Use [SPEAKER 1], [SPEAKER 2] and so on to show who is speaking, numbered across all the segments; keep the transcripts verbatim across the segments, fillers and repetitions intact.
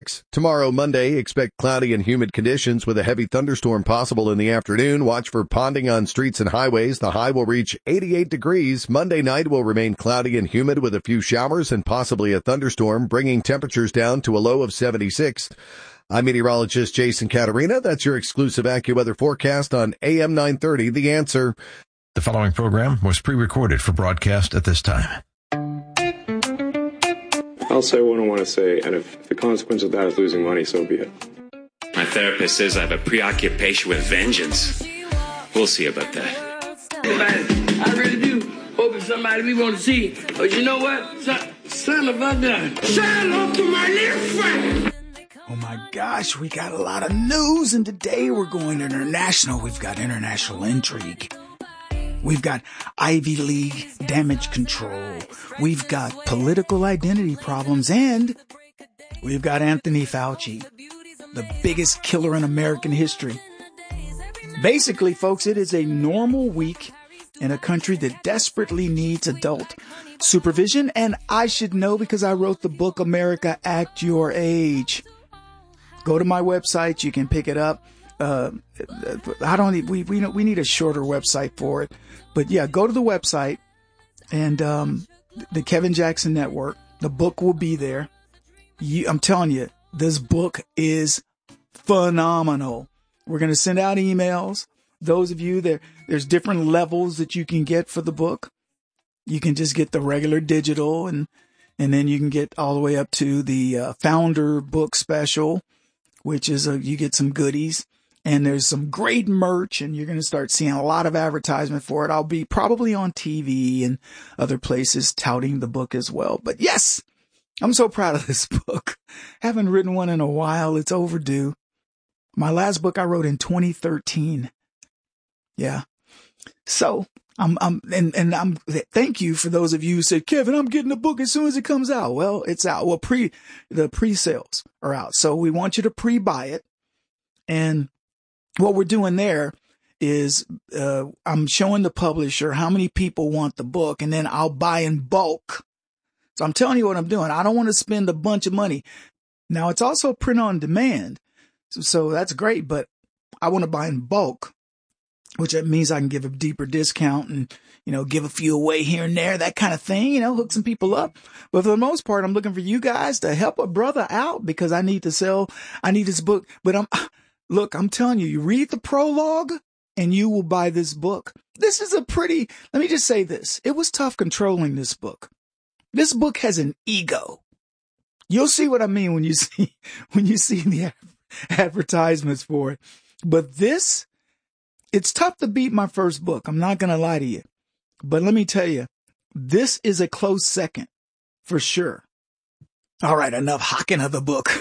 [SPEAKER 1] Tomorrow, Monday, expect cloudy and humid conditions with a heavy thunderstorm possible in the afternoon. Watch for ponding on streets and highways. The high will reach eighty-eight degrees. Monday night will remain cloudy and humid with a few showers and possibly a thunderstorm, bringing temperatures down to a low of seventy-six. I'm meteorologist Jason Caterina. That's your exclusive AccuWeather forecast on A M nine thirty, The Answer.
[SPEAKER 2] The following program was pre-recorded for broadcast at this time.
[SPEAKER 3] I'll say what I want to say, and if the consequence of that is losing money, so be it.
[SPEAKER 4] My therapist says I have a preoccupation with vengeance. We'll see about that.
[SPEAKER 5] I really do hope it's somebody we want to see. But you know what? Son, son of a gun. Say hello to my little friend.
[SPEAKER 6] Oh my gosh, we got a lot of news, and today we're going international. We've got international intrigue. We've got Ivy League damage control. We've got political identity problems, and we've got Anthony Fauci, the biggest killer in American history. Basically, folks, it is a normal week in a country that desperately needs adult supervision, and I should know because I wrote the book, America Act Your Age. Go to my website. You can pick it up. Uh, I don't need, we, we, we need a shorter website for it, but yeah, go to the website and, um, the Kevin Jackson Network, the book will be there. You, I'm telling you, this book is phenomenal. We're going to send out emails. Those of you there, there's different levels that you can get for the book. You can just get the regular digital, and, and then you can get all the way up to the uh, founder book special, which is a, you get some goodies. And there's some great merch, and you're going to start seeing a lot of advertisement for it. I'll be probably on T V and other places touting the book as well. But yes, I'm so proud of this book. Haven't written one in a while. It's overdue. My last book I wrote in twenty thirteen. Yeah. So I'm, I'm, and, and I'm, thank you for those of you who said, Kevin, I'm getting the book as soon as it comes out. Well, it's out. Well, pre, the pre-sales are out. So we want you to pre-buy it. And what we're doing there is uh, I'm showing the publisher how many people want the book, and then I'll buy in bulk. So I'm telling you what I'm doing. I don't want to spend a bunch of money. Now, it's also print on demand. So, so that's great, but I want to buy in bulk, which means I can give a deeper discount and, you know, give a few away here and there, that kind of thing, you know, hook some people up. But for the most part, I'm looking for you guys to help a brother out because I need to sell. I need this book, but I'm... Look, I'm telling you, you read the prologue and you will buy this book. This is a pretty, let me just say this. It was tough controlling this book. This book has an ego. You'll see what I mean when you see, when you see the advertisements for it. But this, it's tough to beat my first book. I'm not going to lie to you. But let me tell you, this is a close second for sure. All right, enough hawking of the book.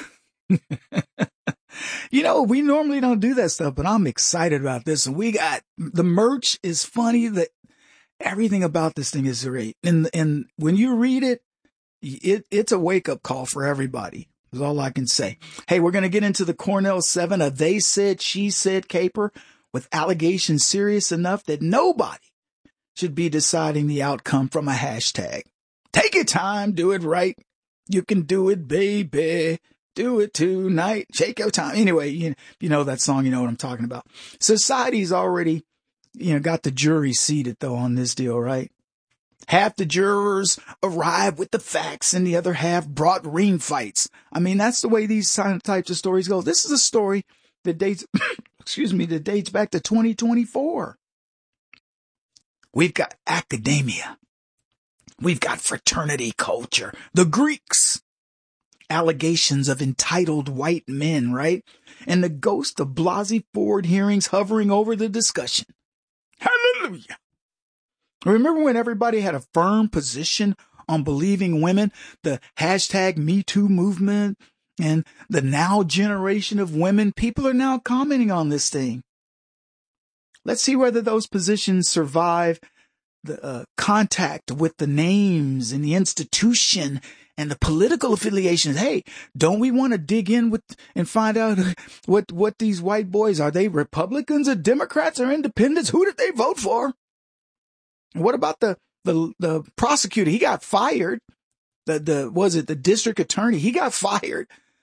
[SPEAKER 6] You know, we normally don't do that stuff, but I'm excited about this. And we got, the merch is funny. That everything about this thing is great. And, and when you read it, it, it's a wake up call for everybody. Is all I can say. Hey, we're going to get into the Cornell seven, a they said, she said caper with allegations serious enough that nobody should be deciding the outcome from a hashtag. Take your time. Do it right. You can do it, baby. Do it tonight. Shake your time. Anyway, you, you know that song, you know what I'm talking about. Society's already, you know, got the jury seated though on this deal, right? Half the jurors arrived with the facts and the other half brought ring fights. I mean, that's the way these types of stories go. This is a story that dates, excuse me, that dates back to twenty twenty-four. We've got academia. We've got fraternity culture. The Greeks. Allegations of entitled white men, right? And the ghost of Blasey Ford hearings hovering over the discussion. Hallelujah. Remember when everybody had a firm position on believing women, the hashtag Me Too movement and the now generation of women? People are now commenting on this thing. Let's see whether those positions survive the uh, contact with the names and the institution and the political affiliations. Hey, don't we want to dig in with and find out what, what these white boys, are they Republicans or Democrats or independents? Who did they vote for? What about the, the, the prosecutor? He got fired. The, the, was it the district attorney? He got fired.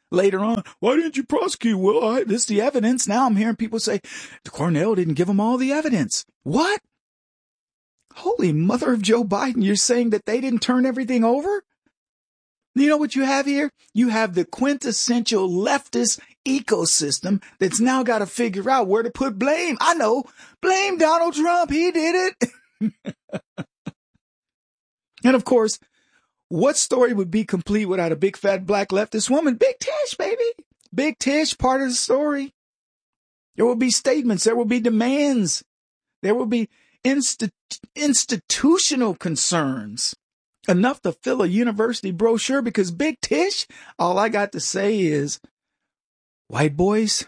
[SPEAKER 6] later on, why didn't you prosecute? Well, I, this is the evidence. Now I'm hearing people say, Cornell didn't give them all the evidence. What? Holy mother of Joe Biden, you're saying that they didn't turn everything over? You know what you have here? You have the quintessential leftist ecosystem that's now got to figure out where to put blame. I know. Blame Donald Trump. He did it. And of course, what story would be complete without a big fat black leftist woman? Big Tish, baby. Big Tish, part of the story. There will be statements. There will be demands. There will be insti- institutional concerns. Enough to fill a university brochure, because Big Tish, all I got to say is, white boys,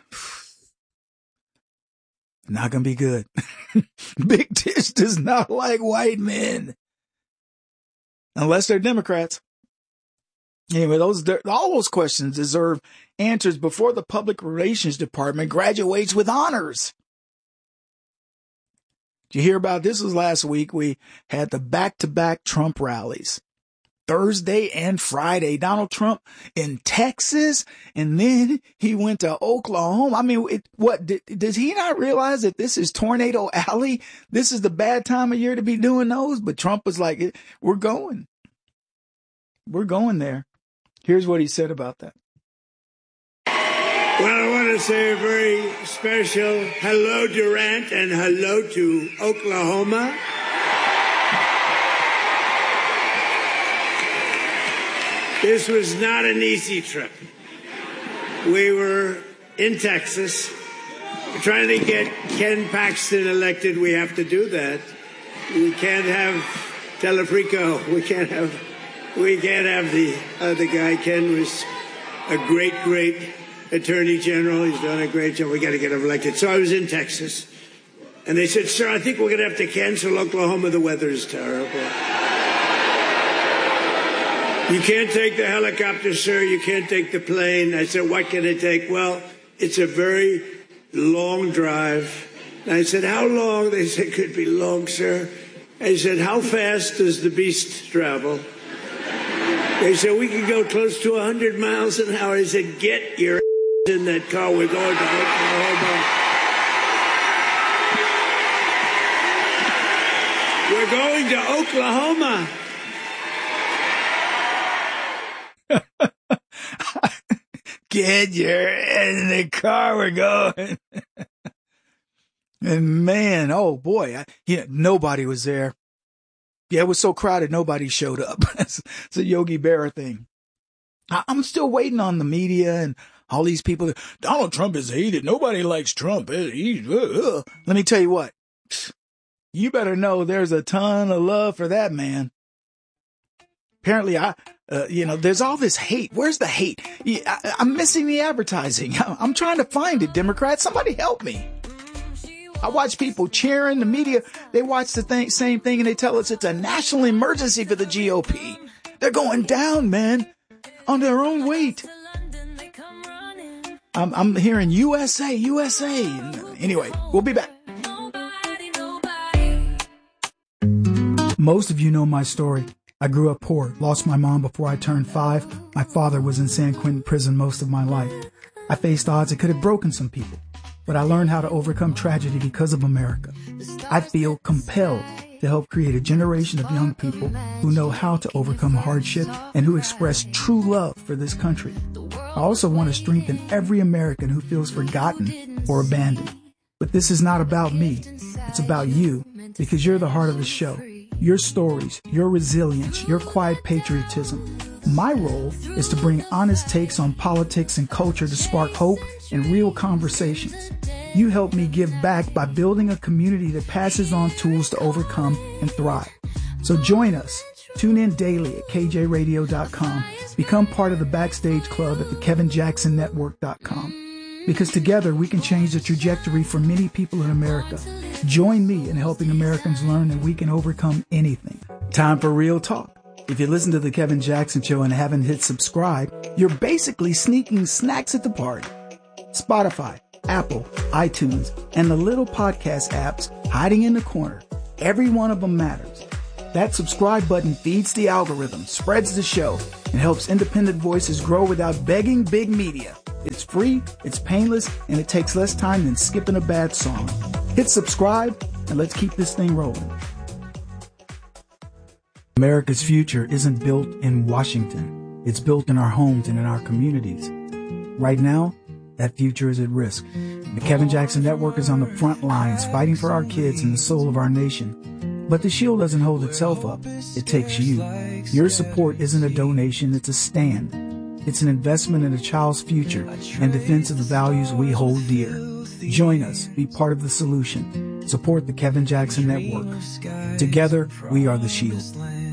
[SPEAKER 6] not going to be good. Big Tish does not like white men. Unless they're Democrats. Anyway, those all those questions deserve answers before the Public Relations Department graduates with honors. Did you hear about this? Was last week we had the back-to-back Trump rallies. Thursday and Friday. Donald Trump in Texas, and then he went to Oklahoma. I mean, it, what, did, does he not realize that this is Tornado Alley? This is the bad time of year to be doing those? But Trump was like, we're going. We're going there. Here's what he said about that.
[SPEAKER 7] Well, I want to say a very special hello, Durant, and hello to Oklahoma. This was not an easy trip. We were in Texas trying to get Ken Paxton elected. We have to do that. We can't have Telefrico. We can't have, we can't have the other guy. Ken was a great, great attorney general. He's done a great job. We got to get him elected. So I was in Texas, and they said, sir, I think we're going to have to cancel Oklahoma. The weather is terrible. You can't take the helicopter, sir. You can't take the plane. I said, what can it take? Well, it's a very long drive. And I said, how long? They said, could be long, sir. I said, how fast does the beast travel? They said, we can go close to one hundred miles an hour. I said, get your ass in that car. We're going to Oklahoma. We're going to Oklahoma.
[SPEAKER 6] Get your in the car, we're going. And man, oh boy, I, yeah, nobody was there. Yeah, it was so crowded, nobody showed up. It's a Yogi Berra thing. I, I'm still waiting on the media and all these people. That, Donald Trump is hated. Nobody likes Trump. He's, uh, uh. Let me tell you what. You better know there's a ton of love for that man. Apparently, I, uh, you know, there's all this hate. Where's the hate? I, I'm missing the advertising. I'm trying to find it, Democrats. Somebody help me. I watch people cheering. The media, they watch the thing, same thing, and they tell us it's a national emergency for the G O P. They're going down, man, on their own weight. I'm, I'm hearing U S A, U S A. Anyway, we'll be back. Most of you know my story. I grew up poor, lost my mom before I turned five. My father was in San Quentin prison most of my life. I faced odds that could have broken some people, but I learned how to overcome tragedy because of America. I feel compelled to help create a generation of young people who know how to overcome hardship and who express true love for this country. I also want to strengthen every American who feels forgotten or abandoned. But this is not about me. It's about you, because you're the heart of the show. Your stories, your resilience, your quiet patriotism. My role is to bring honest takes on politics and culture to spark hope and real conversations. You help me give back by building a community that passes on tools to overcome and thrive. So join us. Tune in daily at K J radio dot com. Become part of the Backstage Club at the Kevin Jackson Network dot com. Because together we can change the trajectory for many people in America. Join me in helping Americans learn that we can overcome anything. Time for real talk. If you listen to The Kevin Jackson Show and haven't hit subscribe, you're basically sneaking snacks at the party. Spotify, Apple, iTunes, and the little podcast apps hiding in the corner. Every one of them matters. That subscribe button feeds the algorithm, spreads the show, and helps independent voices grow without begging big media. It's free, it's painless, and it takes less time than skipping a bad song. Hit subscribe, and let's keep this thing rolling. America's future isn't built in Washington. It's built in our homes and in our communities. Right now, that future is at risk. The Kevin Jackson Network is on the front lines fighting for our kids and the soul of our nation. But the shield doesn't hold itself up. It takes you. Your support isn't a donation, it's a stand. It's an investment in a child's future and defense of the values we hold dear. Join us. Be part of the solution. Support the Kevin Jackson Network. Together, we are the shield.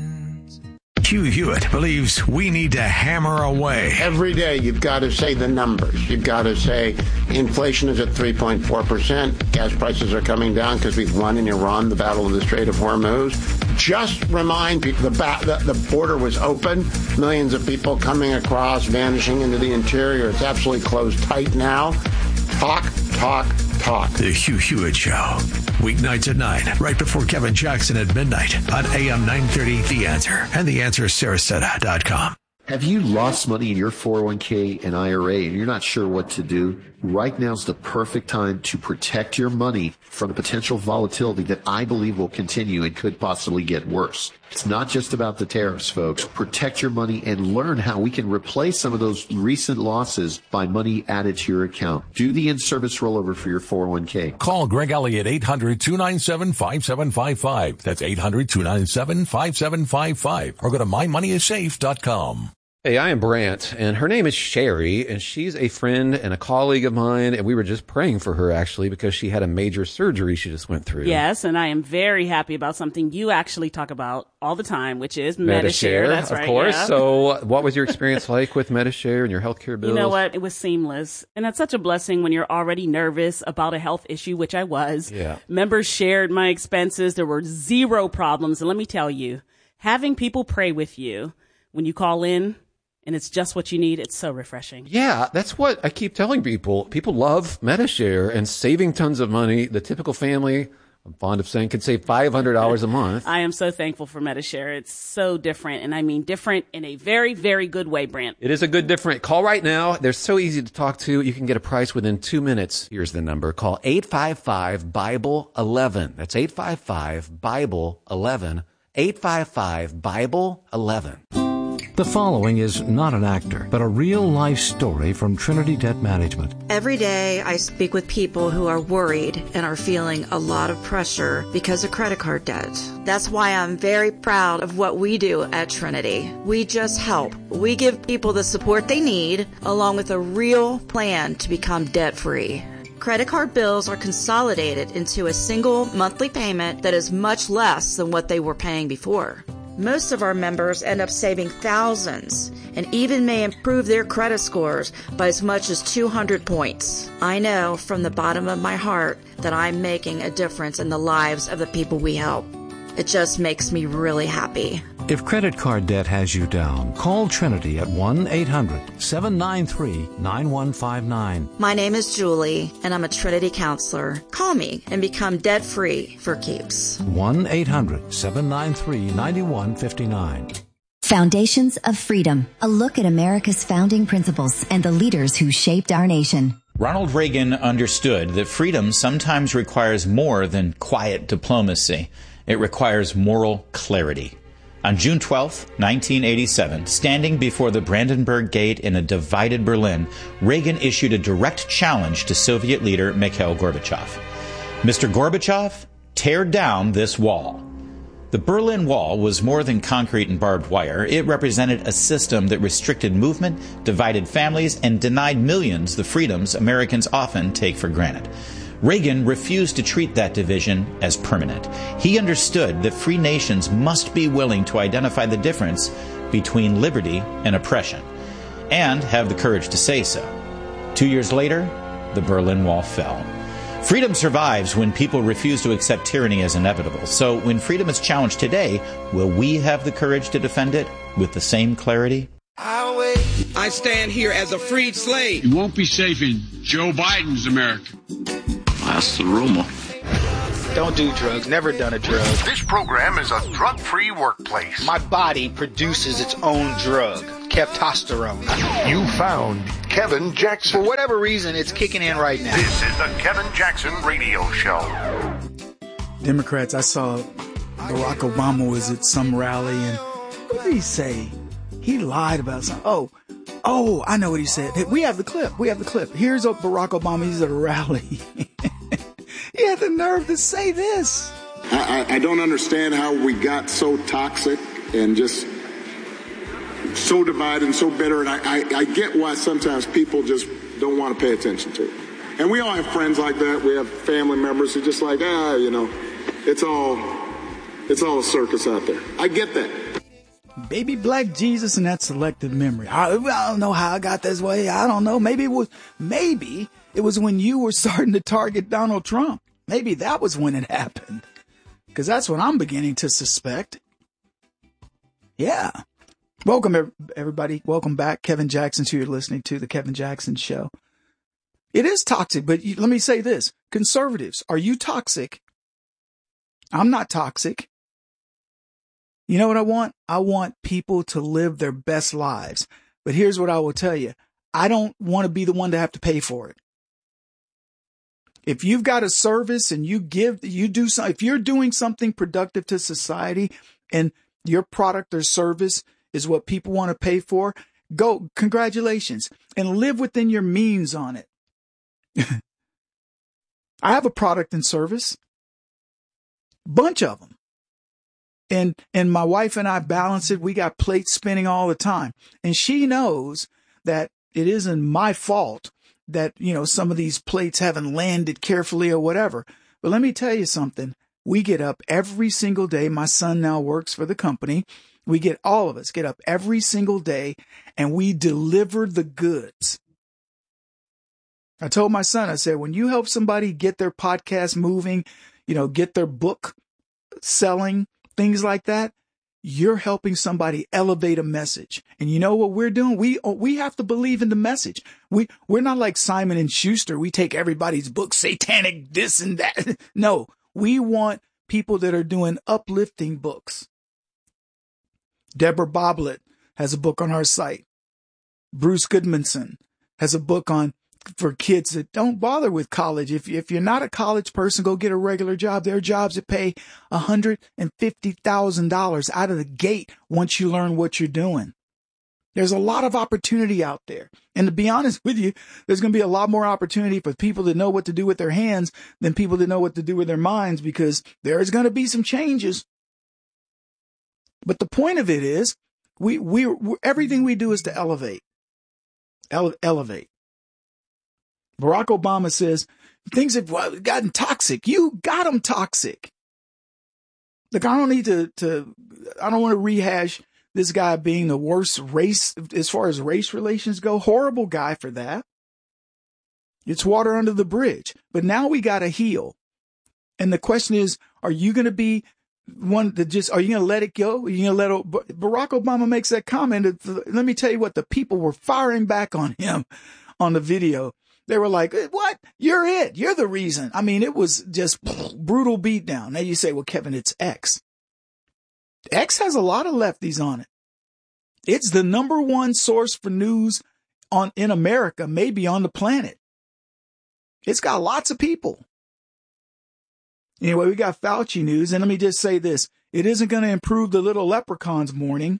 [SPEAKER 2] Hugh Hewitt believes we need to hammer away.
[SPEAKER 8] Every day you've got to say the numbers. You've got to say inflation is at three point four percent. Gas prices are coming down because we've won in Iran the battle of the Strait of Hormuz. Just remind people the, ba- the, the border was open. Millions of people coming across, vanishing into the interior. It's absolutely closed tight now. Talk, talk, talk.
[SPEAKER 2] The Hugh Hewitt Show. Weeknights at nine, right before Kevin Jackson at midnight on A M nine thirty, The Answer, and the answer sarasota dot com.
[SPEAKER 9] Have you lost money in your four oh one k and I R A and you're not sure what to do? Right now's the perfect time to protect your money from the potential volatility that I believe will continue and could possibly get worse. It's not just about the tariffs, folks. Protect your money and learn how we can replace some of those recent losses by money added to your account. Do the in-service rollover for your four oh one k.
[SPEAKER 2] Call Greg Elliott, eight hundred, two nine seven, five seven five five. That's eight hundred, two nine seven, five seven five five. Or go to my money is safe dot com.
[SPEAKER 10] Hey, I am Brant, and her name is Sherry, and she's a friend and a colleague of mine, and we were just praying for her, actually, because she had a major surgery she just went through.
[SPEAKER 11] Yes, and I am very happy about something you actually talk about all the time, which is Medi-Share.
[SPEAKER 10] Medi-Share,
[SPEAKER 11] That's
[SPEAKER 10] of
[SPEAKER 11] right,
[SPEAKER 10] course.
[SPEAKER 11] yeah.
[SPEAKER 10] So what was your experience like with Medi-Share and your healthcare bills?
[SPEAKER 11] You know what? It was seamless, and that's such a blessing when you're already nervous about a health issue, which I was.
[SPEAKER 10] Yeah.
[SPEAKER 11] Members shared my expenses. There were zero problems, and let me tell you, having people pray with you when you call in, and it's just what you need, it's so refreshing.
[SPEAKER 10] Yeah, that's what I keep telling people. People love Medi-Share and saving tons of money. The typical family, I'm fond of saying, can save five hundred dollars a month.
[SPEAKER 11] I am so thankful for Medi-Share. It's so different, and I mean different in a very, very good way, Brant.
[SPEAKER 10] It is a good different. Call right now. They're so easy to talk to. You can get a price within two minutes. Here's the number. Call eight five five, Bible eleven. That's eight five five, Bible eleven. eight five five, Bible eleven.
[SPEAKER 12] The following is not an actor, but a real-life story from Trinity Debt Management.
[SPEAKER 13] Every day I speak with people who are worried and are feeling a lot of pressure because of credit card debt. That's why I'm very proud of what we do at Trinity. We just help. We give people the support they need, along with a real plan to become debt-free. Credit card bills are consolidated into a single monthly payment that is much less than what they were paying before. Most of our members end up saving thousands and even may improve their credit scores by as much as two hundred points. I know from the bottom of my heart that I'm making a difference in the lives of the people we help. It just makes me really happy.
[SPEAKER 12] If credit card debt has you down, call Trinity at one eight hundred, seven nine three, nine one five nine.
[SPEAKER 13] My name is Julie, and I'm a Trinity counselor. Call me and become debt-free for keeps.
[SPEAKER 12] one eight hundred, seven nine three, nine one five nine.
[SPEAKER 14] Foundations of Freedom, a look at America's founding principles and the leaders who shaped our nation.
[SPEAKER 15] Ronald Reagan understood that freedom sometimes requires more than quiet diplomacy. It requires moral clarity. On June twelfth, nineteen eighty-seven, standing before the Brandenburg Gate in a divided Berlin, Reagan issued a direct challenge to Soviet leader Mikhail Gorbachev. Mister Gorbachev, tear down this wall. The Berlin Wall was more than concrete and barbed wire. It represented a system that restricted movement, divided families, and denied millions the freedoms Americans often take for granted. Reagan refused to treat that division as permanent. He understood that free nations must be willing to identify the difference between liberty and oppression, and have the courage to say so. Two years later, the Berlin Wall fell. Freedom survives when people refuse to accept tyranny as inevitable. So when freedom is challenged today, will we have the courage to defend it with the same clarity?
[SPEAKER 16] I stand here as a freed slave.
[SPEAKER 17] You won't be safe in Joe Biden's America.
[SPEAKER 18] That's the rumor.
[SPEAKER 6] Don't do drugs. Never done a drug.
[SPEAKER 17] This program is a drug-free workplace.
[SPEAKER 6] My body produces its own drug, Keftosterone.
[SPEAKER 17] You found Kevin Jackson.
[SPEAKER 6] For whatever reason, it's kicking in right now.
[SPEAKER 17] This is the Kevin Jackson Radio Show.
[SPEAKER 6] Democrats, I saw Barack Obama was at some rally, and what did he say? He lied about something. Oh, oh, I know what he said. Hey, we have the clip. We have the clip. Here's Barack Obama. He's at a rally. He had the nerve to say this.
[SPEAKER 18] I, I don't understand how we got so toxic and just so divided and so bitter. And I, I, I get why sometimes people just don't want to pay attention to it. And we all have friends like that. We have family members who just like, ah, you know, it's all, it's all a circus out there. I get that.
[SPEAKER 6] Baby black Jesus and that selective memory. I, I don't know how I got this way. I don't know. Maybe it was, maybe it was when you were starting to target Donald Trump. Maybe that was when it happened. Because that's what I'm beginning to suspect. Yeah. Welcome, everybody. Welcome back. Kevin Jackson, who you're listening to, The Kevin Jackson Show. It is toxic, but you, let me say this. Conservatives, are you toxic? I'm not toxic. You know what I want? I want people to live their best lives. But here's what I will tell you. I don't want to be the one to have to pay for it. If you've got a service and you give, you do some, if you're doing something productive to society and your product or service is what people want to pay for, go, congratulations, and live within your means on it. I have a product and service, bunch of them. And, and my wife and I balance it. We got plates spinning all the time. And she knows that it isn't my fault that, you know, some of these plates haven't landed carefully or whatever. But let me tell you something. We get up every single day. My son now works for the company. We get, all of us get up every single day and we deliver the goods. I told my son, I said, when you help somebody get their podcast moving, you know, get their book selling, things like that, you're helping somebody elevate a message. And you know what we're doing? We we have to believe in the message. We, we're not like Simon and Schuster. We take everybody's book, satanic this and that. No, we want people that are doing uplifting books. Deborah Boblet has a book on our site. Bruce Goodmanson has a book on for kids that don't bother with college. If, if you're not a college person, go get a regular job. There are jobs that pay one hundred fifty thousand dollars out of the gate once you learn what you're doing. There's a lot of opportunity out there. And to be honest with you, there's going to be a lot more opportunity for people that know what to do with their hands than people that know what to do with their minds, because there's going to be some changes. But the point of it is, we, we, everything we do is to elevate, Ele- elevate. Barack Obama says things have gotten toxic. You got them toxic. Look, I don't need to, to, I don't want to rehash this guy being the worst race as far as race relations go. Horrible guy for that. It's water under the bridge. But now we got to heal. And the question is, are you going to be one that just, are you going to let it go? Are you going to let it, Barack Obama makes that comment. Let me tell you what, the people were firing back on him on the video. They were like, what? You're it. You're the reason. I mean, it was just brutal beatdown. Now you say, well, Kevin, it's X. X has a lot of lefties on it. It's the number one source for news on in America, maybe on the planet. It's got lots of people. Anyway, we got Fauci news. And let me just say this. It isn't going to improve the little leprechauns mourning.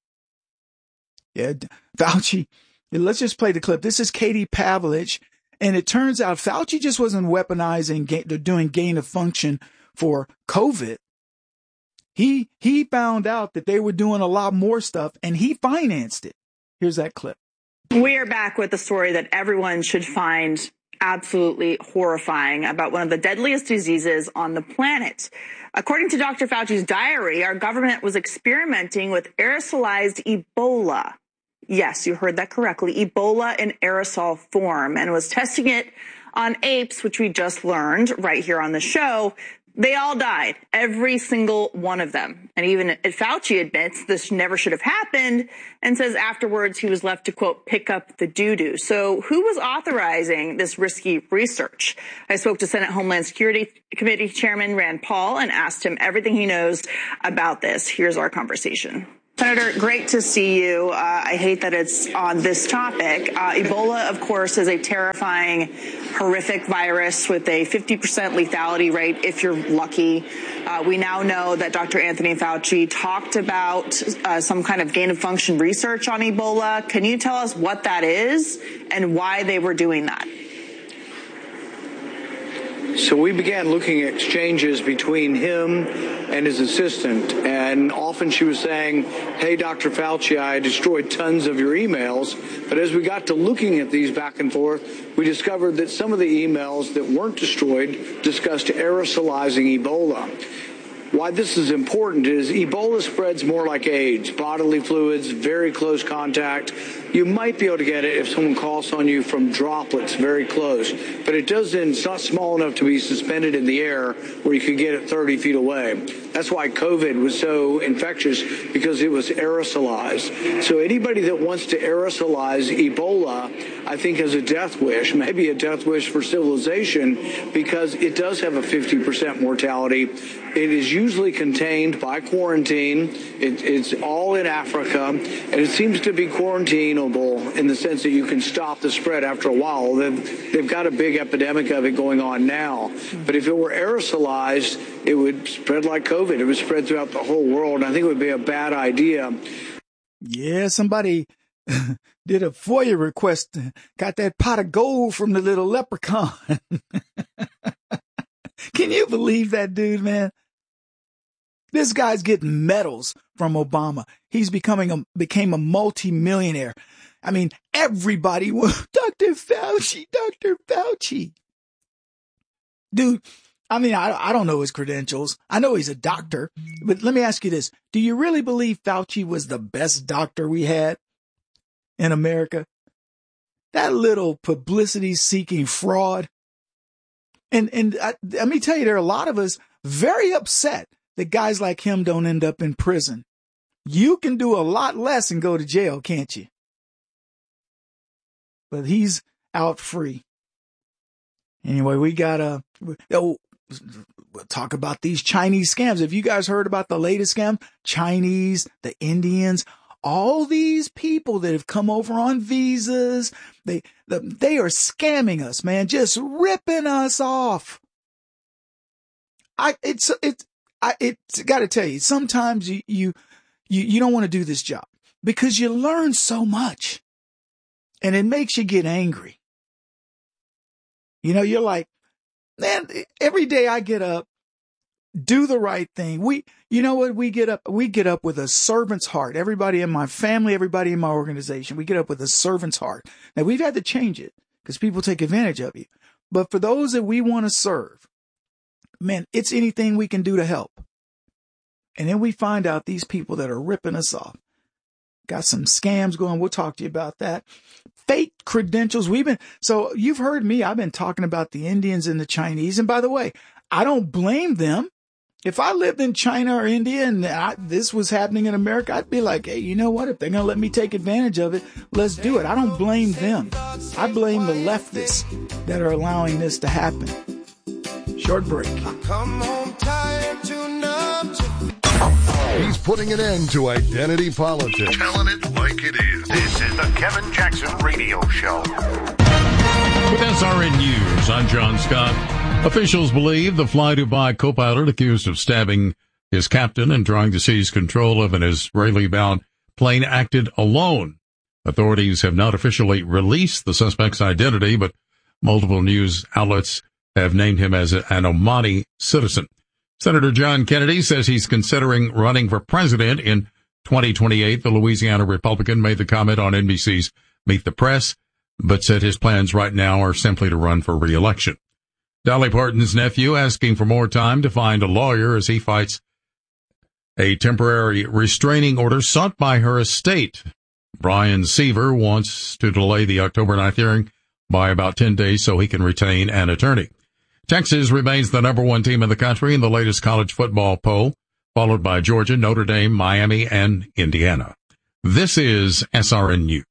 [SPEAKER 6] Yeah, Fauci. Let's just play the clip. This is Katie Pavlich. And it turns out Fauci just wasn't weaponizing, doing gain of function for COVID. He, he found out that they were doing a lot more stuff and he financed it. Here's that clip.
[SPEAKER 19] We are back with a story that everyone should find absolutely horrifying about one of the deadliest diseases on the planet. According to Doctor Fauci's diary, our government was experimenting with aerosolized Ebola. Yes, you heard that correctly. Ebola in aerosol form, and was testing it on apes, which we just learned right here on the show, They all died, every single one of them. And even Fauci admits this never should have happened and says afterwards he was left to, quote, pick up the doo-doo. So who was authorizing this risky research? I spoke to Senate Homeland Security Committee Chairman Rand Paul and asked him everything he knows about this. Here's our conversation. Senator, great to see you. Uh, I hate that it's on this topic. Uh, Ebola, of course, is a terrifying, horrific virus with a fifty percent lethality rate if you're lucky. Uh, we now know that Doctor Anthony Fauci talked about uh, some kind of gain-of-function research on Ebola. Can you tell us what that is and why they were doing that?
[SPEAKER 20] So we began looking at exchanges between him and his assistant, and often she was saying, hey, Doctor Fauci, I destroyed tons of your emails. But as we got to looking at these back and forth, we discovered that some of the emails that weren't destroyed discussed aerosolizing Ebola. Why this is important is Ebola spreads more like AIDS, bodily fluids, very close contact. You might be able to get it if someone coughs on you from droplets very close, but it doesn't, it's not small enough to be suspended in the air where you could get it thirty feet away. That's why COVID was so infectious, because it was aerosolized. So anybody that wants to aerosolize Ebola, I think has a death wish, maybe a death wish for civilization, because it does have a fifty percent mortality. It is usually contained by quarantine. It, it's all in Africa, and it seems to be quarantinable in the sense that you can stop the spread after a while. They've, they've got a big epidemic of it going on now. But if it were aerosolized, it would spread like COVID. It would spread throughout the whole world, and I think it would be a bad idea.
[SPEAKER 6] Yeah, somebody did a FOIA request, got that pot of gold from the little leprechaun. Can you believe that dude, man? This guy's getting medals from Obama. He's becoming a, became a multi-millionaire. I mean, everybody was Doctor Fauci, Doctor Fauci. Dude, I mean, I, I don't know his credentials. I know he's a doctor, but let me ask you this. Do you really believe Fauci was the best doctor we had in America? That little publicity-seeking fraud. And, and I, let me tell you, there are a lot of us very upset that guys like him don't end up in prison. You can do a lot less and go to jail, can't you? But he's out free. Anyway, we got to oh, we'll talk about these Chinese scams. Have you guys heard about the latest scam? Chinese, the Indians, all these people that have come over on visas, they the, they are scamming us, man, just ripping us off. I it's it's I it's got to tell you, sometimes you you you, you don't want to do this job because you learn so much, and it makes you get angry. You know, you're like, man, every day I get up, do the right thing. We, you know what? We get up, we get up with a servant's heart. Everybody in my family, everybody in my organization, we get up with a servant's heart. Now we've had to change it because people take advantage of you. But for those that we want to serve, man, it's anything we can do to help. And then we find out these people that are ripping us off. Got some scams going. We'll talk to you about that. Fake credentials. We've been, so you've heard me. I've been talking about the Indians and the Chinese. And by the way, I don't blame them. If I lived in China or India and I, this was happening in America, I'd be like, hey, you know what? If they're going to let me take advantage of it, let's do it. I don't blame them. I blame the leftists that are allowing this to happen. Short break. Come home tired to numb to-
[SPEAKER 17] He's putting an end to identity politics. Telling it like it is. This is the Kevin Jackson Radio Show.
[SPEAKER 21] With S R N News, I'm John Scott. Officials believe the Fly Dubai co-pilot accused of stabbing his captain and trying to seize control of an Israeli-bound plane acted alone. Authorities have not officially released the suspect's identity, but multiple news outlets have named him as an Omani citizen. Senator John Kennedy says he's considering running for president in twenty twenty-eight. The Louisiana Republican made the comment on N B C's Meet the Press, but said his plans right now are simply to run for re-election. Dolly Parton's nephew asking for more time to find a lawyer as he fights a temporary restraining order sought by her estate. Brian Seaver wants to delay the October ninth hearing by about ten days so he can retain an attorney. Texas remains the number one team in the country in the latest college football poll, followed by Georgia, Notre Dame, Miami, and Indiana. This is S R N News.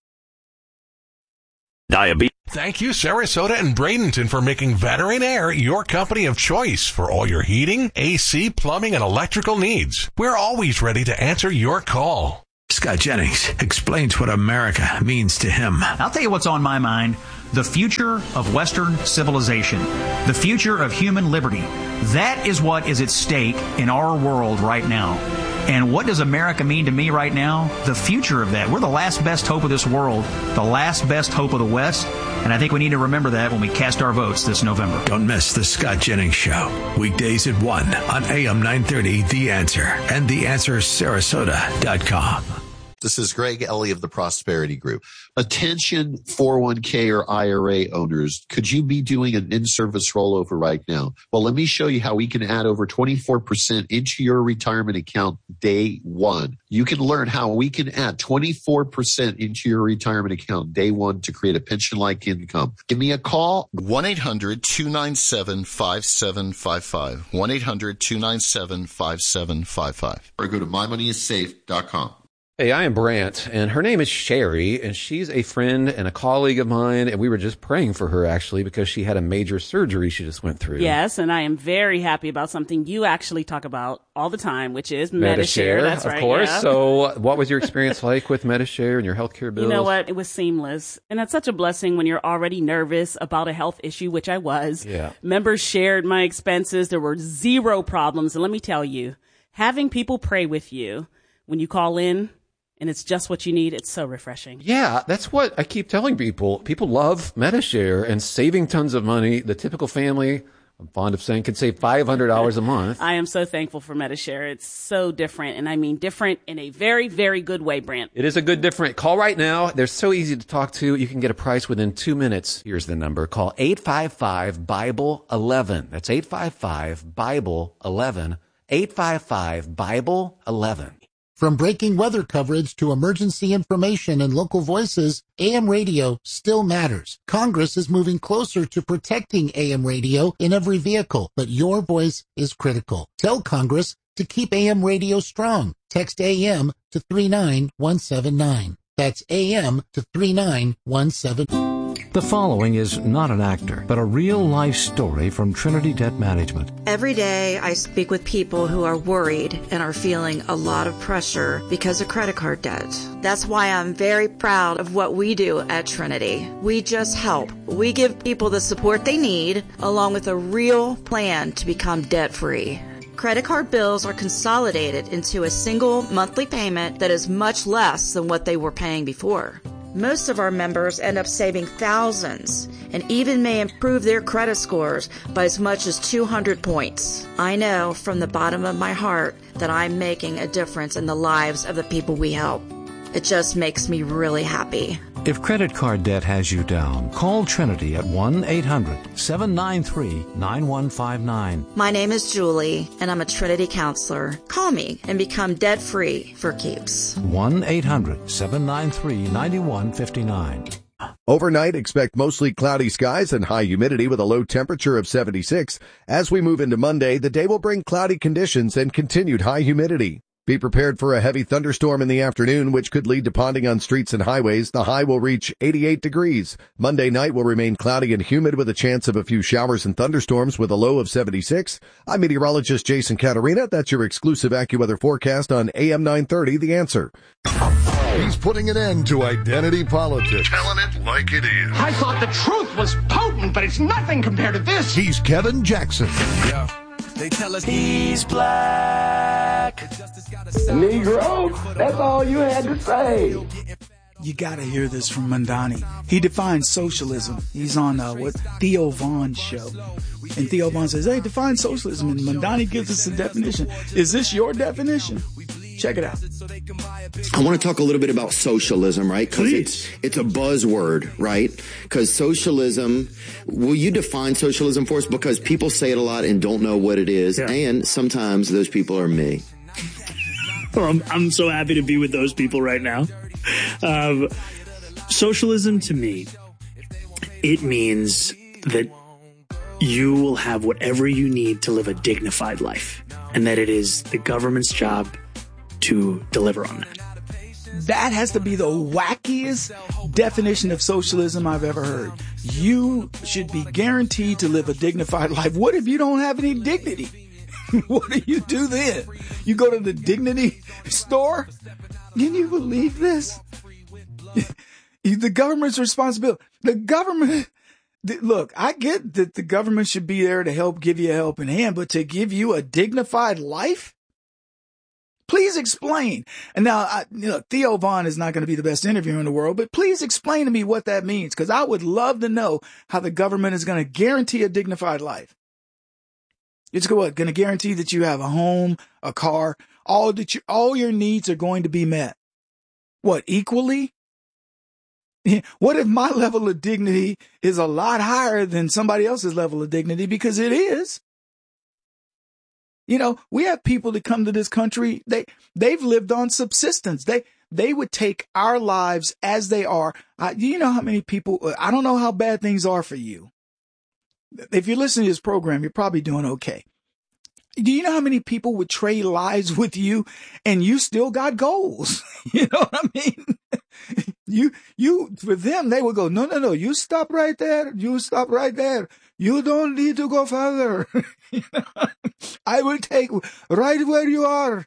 [SPEAKER 2] Diabetes. Thank you, Sarasota and Bradenton, for making Veteran Air your company of choice for all your heating, A C, plumbing, and electrical needs. We're always ready to answer your call.
[SPEAKER 1] Scott Jennings explains what America means to him.
[SPEAKER 22] I'll tell you what's on my mind. The future of Western civilization. The future of human liberty. That is what is at stake in our world right now. And what does America mean to me right now? The future of that. We're the last best hope of this world, the last best hope of the West, and I think we need to remember that when we cast our votes this November.
[SPEAKER 1] Don't miss the Scott Jennings Show, weekdays at one on A M nine thirty, The Answer, and the answer sarasota dot com.
[SPEAKER 9] This is Greg Ellie of the Prosperity Group. Attention four oh one k or I R A owners, could you be doing an in-service rollover right now? Well, let me show you how we can add over twenty-four percent into your retirement account day one. You can learn how we can add twenty-four percent into your retirement account day one to create a pension-like income. Give me a call.
[SPEAKER 23] one eight hundred two nine seven five seven five five. one eight hundred two nine seven five seven five five.
[SPEAKER 9] Or go to my money is safe dot com.
[SPEAKER 10] Hey, I am Brant, and her name is Sherry, and she's a friend and a colleague of mine, and we were just praying for her, actually, because she had a major surgery she just went through.
[SPEAKER 11] Yes, and I am very happy about something you actually talk about all the time, which is Medi-Share.
[SPEAKER 10] Medi-Share,
[SPEAKER 11] That's
[SPEAKER 10] of
[SPEAKER 11] right,
[SPEAKER 10] course.
[SPEAKER 11] yeah.
[SPEAKER 10] So what was your experience like with Medi-Share and your healthcare bills?
[SPEAKER 11] You know what? It was seamless. And that's such a blessing when you're already nervous about a health issue, which I was.
[SPEAKER 10] Yeah.
[SPEAKER 11] Members shared my expenses. There were zero problems. And let me tell you, having people pray with you when you call in, and it's just what you need, it's so refreshing.
[SPEAKER 10] Yeah, that's what I keep telling people. People love Medi-Share and saving tons of money. The typical family, I'm fond of saying, could save five hundred dollars a month.
[SPEAKER 11] I am so thankful for Medi-Share. It's so different, and I mean different in a very, very good way, Brant.
[SPEAKER 10] It is a good different. Call right now. They're so easy to talk to. You can get a price within two minutes. Here's the number. Call eight five five Bible eleven. That's eight five five Bible eleven. eight five five Bible eleven.
[SPEAKER 24] From breaking weather coverage to emergency information and local voices, A M radio still matters. Congress is moving closer to protecting A M radio in every vehicle, but your voice is critical. Tell Congress to keep A M radio strong. Text A M to three nine one seven nine. That's A M to three nine one seven nine.
[SPEAKER 12] The following is not an actor, but a real-life story from Trinity Debt Management.
[SPEAKER 13] Every day I speak with people who are worried and are feeling a lot of pressure because of credit card debt. That's why I'm very proud of what we do at Trinity. We just help. We give people the support they need, along with a real plan to become debt-free. Credit card bills are consolidated into a single monthly payment that is much less than what they were paying before. Most of our members end up saving thousands and even may improve their credit scores by as much as two hundred points. I know from the bottom of my heart that I'm making a difference in the lives of the people we help. It just makes me really happy.
[SPEAKER 12] If credit card debt has you down, call Trinity at one eight hundred seven nine three nine one five nine.
[SPEAKER 13] My name is Julie, and I'm a Trinity counselor. Call me and become debt-free for keeps.
[SPEAKER 12] one eight hundred seven nine three nine one five nine.
[SPEAKER 25] Overnight, expect mostly cloudy skies and high humidity with a low temperature of seventy-six. As we move into Monday, the day will bring cloudy conditions and continued high humidity. Be prepared for a heavy thunderstorm in the afternoon, which could lead to ponding on streets and highways. The high will reach eighty-eight degrees. Monday night will remain cloudy and humid with a chance of a few showers and thunderstorms with a low of seventy-six. I'm meteorologist Jason Caterina. That's your exclusive AccuWeather forecast on A M nine thirty, The Answer.
[SPEAKER 17] He's putting an end to identity politics. Telling it like it is.
[SPEAKER 16] I thought the truth was potent, but it's nothing compared to this.
[SPEAKER 17] He's Kevin Jackson.
[SPEAKER 16] Yeah. They tell us he's black.
[SPEAKER 5] Negro, that's all you had to say.
[SPEAKER 6] You gotta hear this from Mandani. He defines socialism. He's on uh, what Theo Vaughn's show. And Theo Vaughn says, hey, define socialism. And Mandani gives us a definition. Is this your definition? Check it out.
[SPEAKER 26] I want to talk a little bit about socialism, right? Because it's it's a buzzword, right? Because socialism, will you define socialism for us? Because people say it a lot and don't know what it is. Yeah. And sometimes those people are me.
[SPEAKER 27] Well, I'm, I'm so happy to be with those people right now. Um, socialism to me, it means that you will have whatever you need to live a dignified life, and that it is the government's job to deliver on that.
[SPEAKER 6] That has to be the wackiest definition of socialism I've ever heard. You should be guaranteed to live a dignified life. What if you don't have any dignity? What do you do then? You go to the dignity store? Can you believe this? The government's responsibility. The government, look, I get that the government should be there to help give you a helping hand, but to give you a dignified life? Please explain. And now, I, you know, Theo Vaughn is not going to be the best interviewer in the world, but please explain to me what that means, because I would love to know how the government is going to guarantee a dignified life. It's what, going to guarantee that you have a home, a car, all that you, all your needs are going to be met. What, equally? What if my level of dignity is a lot higher than somebody else's level of dignity? Because it is. You know, we have people that come to this country, they, they've lived on subsistence. They, they would take our lives as they are. Uh, do you know how many people, I don't know how bad things are for you. If you're listening to this program, you're probably doing okay. Do you know how many people would trade lives with you and you still got goals? You know what I mean? You, you, for them, they would go, no, no, no, you stop right there. You stop right there. You don't need to go further. You know? I will take right where you are.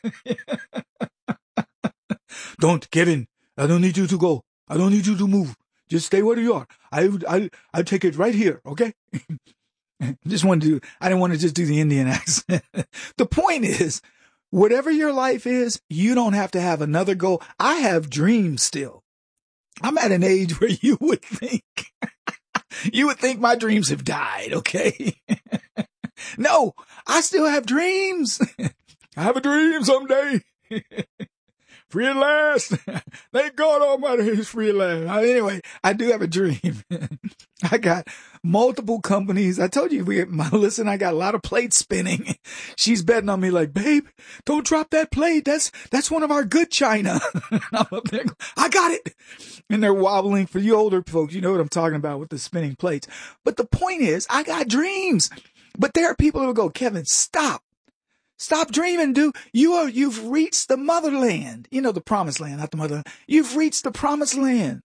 [SPEAKER 6] Don't, Kevin, I don't need you to go. I don't need you to move. Just stay where you are. I, I, I'll take it right here. Okay. Just wanted to, I didn't want to just do the Indian accent. The point is, whatever your life is, you don't have to have another goal. I have dreams still. I'm at an age where you would think, you would think my dreams have died. Okay. No, I still have dreams. I have a dream someday. Free at last. Thank God Almighty, he's free at last. Anyway, I do have a dream. I got multiple companies. I told you, we, my listen, I got a lot of plates spinning. She's betting on me like, babe, don't drop that plate. That's, that's one of our good china. I'm up there, I got it. And they're wobbling. For you older folks, you know what I'm talking about with the spinning plates. But the point is, I got dreams. But there are people who will go, Kevin, stop. Stop dreaming, dude. You are, you've reached the motherland. You know, the promised land, not the motherland. You've reached the promised land.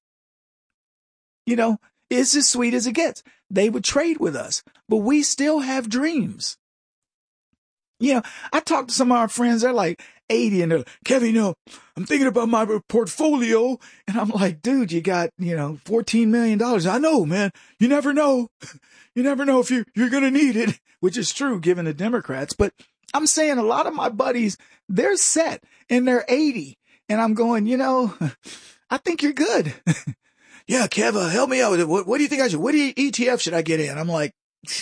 [SPEAKER 6] You know, it's as sweet as it gets. They would trade with us, but we still have dreams. You know, I talked to some of our friends, they're like eighty and they're like, Kevin, you know, I'm thinking about my portfolio. And I'm like, dude, you got, you know, fourteen million dollars. I know, man. You never know. You never know if you, you're going to need it, which is true given the Democrats. But I'm saying a lot of my buddies, they're set and they're eighty. And I'm going, you know, I think you're good. Yeah, Kev, uh, help me out. What, what do you think I should, what E T F should I get in? I'm like,